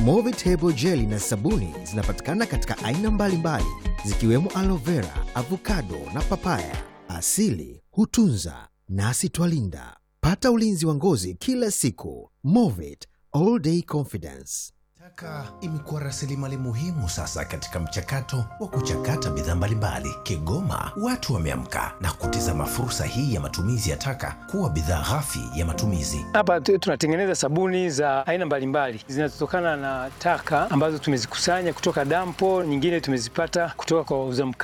Movit Hebo Jelly na sabuni zinapatikana katika aina mbalimbali zikiwemo aloe vera, avocado na papaya. Asili hutunza nasi twalinda. Pata ulinzi wa ngozi kila siku. Movit All Day Confidence. Taka imekuwa rasilimali muhimu sasa katika mchakato wa kuchakata bidhaa mbalimbali. Kigoma watu wameamka na kutizama fursa hii ya matumizi ya taka kuwa bidhaa ghafi ya matumizi. Hapa tunatengeneza sabuni za aina mbalimbali zinazotokana na taka ambazo tumezikusanya kutoka dampo, nyingine tumezipata kutoka kwa wauza